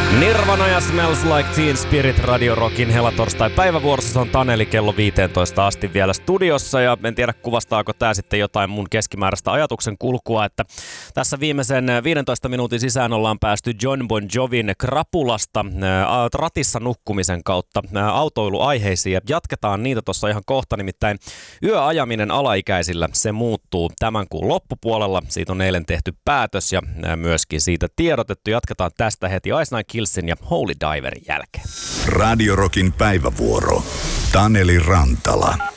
Nirvana ja Smells Like Teen Spirit Radio Rockin helatorstai päivävuorossa. Se on Taneli kello 15 asti vielä studiossa ja en tiedä kuvastaako tää sitten jotain mun keskimääräistä ajatuksen kulkua, että tässä viimeisen 15 minuutin sisään ollaan päästy Jon Bon Jovin krapulasta ratissa nukkumisen kautta autoiluaiheisiin ja jatketaan niitä tuossa ihan kohta, nimittäin yöajaminen alaikäisillä, se muuttuu tämän kuun loppupuolella. Siitä on eilen tehty päätös ja myöskin siitä tiedotettu. Jatketaan tästä heti Ice Nine Killsin ja Holy Diverin jälkeen. Radio Rockin päivävuoro. Taneli Rantala.